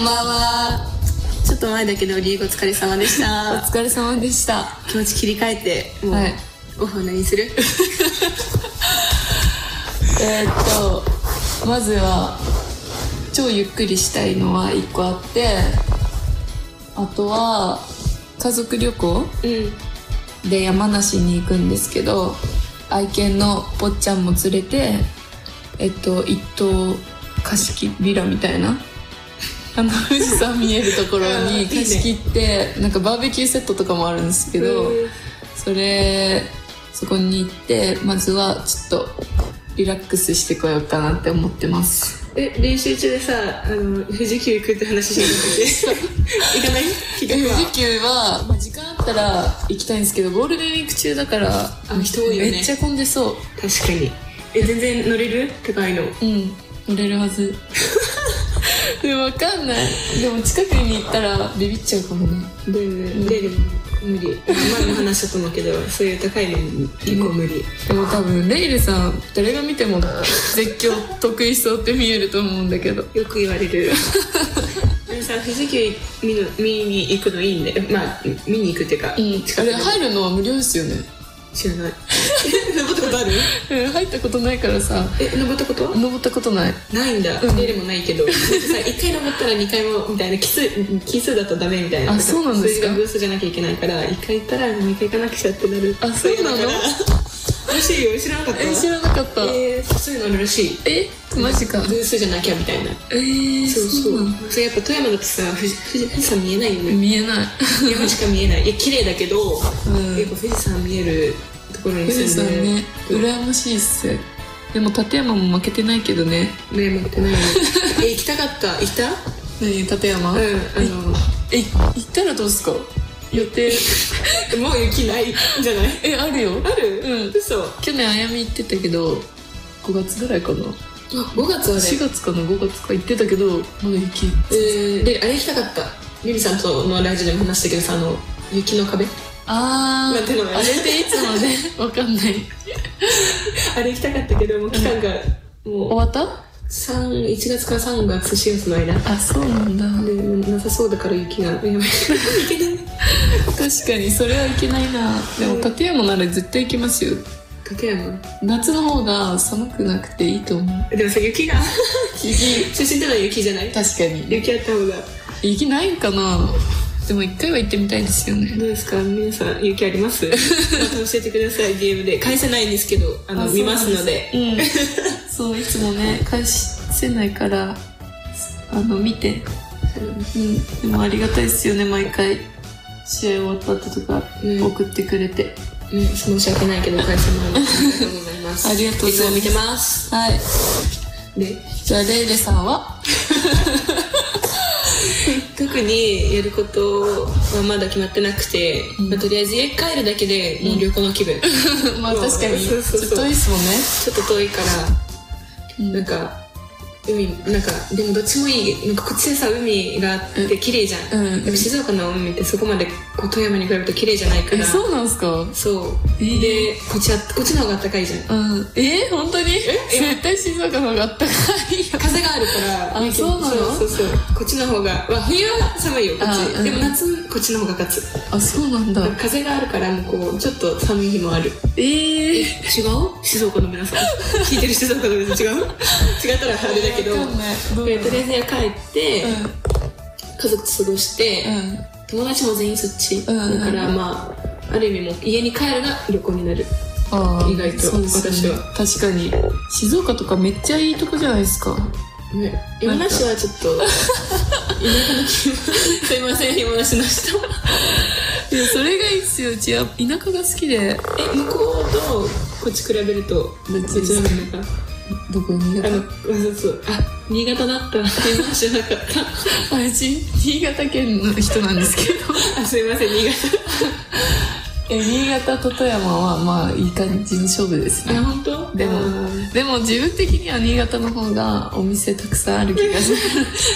こんばんは。ちょっと前だけどリーゴお疲れ様でしおた。 疲れ様でした。 気持ち切り替えてもう、 はい、 ご飯何する？ まずは超ゆっくりしたいのは1個あって、あとは家族旅行で山梨に行くんですけど、愛犬のぽっちゃんも連れて一棟貸し切りビラみたいな富士山見えるところに貸し切って、なんかバーベキューセットとかもあるんですけど、そこに行ってまずはちょっとリラックスしてこようかなって思ってます。 練習中でさ、富士急行くって話しなかったっけ？行かない？ 富士急は、時間あったら行きたいんですけど、ゴールデンウィーク中だから人多いよね。 めっちゃ混んでそう。 確かに。全然乗れる？高いの。 乗れるはず。でも分かんない。でも近くに行ったらビビっちゃうかもね。 でも無理。前も話したと思うけど、そういう高いの結構無理。 でも多分レイルさん誰が見ても絶叫得意そうって見えると思うんだけど。 よく言われる。でもさ、富士急見に行くのいいんだよ。見に行くっていうか、 あれ入るのは無料ですよね。 知らない。登ったことある？ 入ったことないからさ。 登ったこと？ 登ったことない。 ないんだ。レイルもないけど、さ、1回登ったら2回もみたいな奇数だとダメみたいな。 あ、そうなんですか。 数字が偶数じゃなきゃいけないから、1回行ったら2回行かなくちゃってなる。 あ、そうなの？ らしいよ。知らなかった？ 知らなかった。 そういうのあるらしい。 マジか。 偶数じゃなきゃみたいな。そうやっぱ富山だとさ、富士山見えないよね。 見えない。 山しか見えない。いや綺麗だけど、やっぱ富士山見えるところに住んでる。 富士山ね、羨ましいっす。でも立山も負けてないけどね。 負けてないよ。行きたかった。行った？ 何？立山？行ったらどうすか？予定。 もう雪ないんじゃない？ あるよ。 ある？嘘。 去年あやみ行ってたけど、5月ぐらいかな。 5月はね、 4月かな、5月か行ってたけど、まだ雪。 で、あれ行きたかった。リリさんとのラジオでも話したけどさ、雪の壁。 あれっていつまでわかんない。 あれ行きたかったけど、もう期間がもう終わった？ 1月から3月4月の間。 あ、そうなんだ。 でなさそうだから雪がいけない。 確かにそれはいけないな。でも立山なら絶対行けますよ。 立山夏の方が寒くなくていいと思う。 でもさ、雪が中心での雪じゃない？確かに雪あった方が。 雪ないんかな。でも一回は行ってみたいですよね。 どうですか皆さん、雪あります？また教えてください。 DM で返せないんですけど、見ますので。 そう、いつもね返せないから見て。でもありがたいですよね、毎回試合終わった後とか送ってくれて。 申し訳ないけど返せない。ありがとうございます。 ありがとうございます。 いつも見てます。 はい。で、じゃあレイレさんは？ 特にやることはまだ決まってなくて、とりあえず家帰るだけでもう旅行の気分。 まあ確かにちょっと遠いですもんね。 ちょっと遠いから、なんか海、なんかでもどっちもいい。なんかこっちでさ、海があって綺麗じゃん。でも静岡の海ってそこまで富山に比べると綺麗じゃないから。 そうなんすか？ そう。でこっちの方が暖かいじゃん。 本当に？絶対静岡の方が暖かいよ。 風があるから。 そうなの？ そうこっちの方が、冬は寒いよこっち。でも夏こっちの方が勝つ。 あ、そうなんだ。 風があるからもうこうちょっと寒い日もある。違う？静岡の皆さん聞いてる静岡の皆さん違う？違ったらあれだけど、とりあえず帰って家族と過ごして、友達も全員そっちだからある意味もう家に帰るが旅行になる。意外と私は。 確かに静岡とかめっちゃいいとこじゃないですか。 山梨はちょっと田舎の気分。すいません、山梨の人。 いや、それがいいっすよ。うちは田舎が好きで。 向こうとこっち比べるとどっちなのか。 どこ？新潟？ 新潟だった。知らなかった。 うち新潟県の人なんですけど。 すいません、新潟。 新潟と富山はいい感じの勝負ですね。 本当？ でも自分的には新潟の方がお店たくさんある気がする。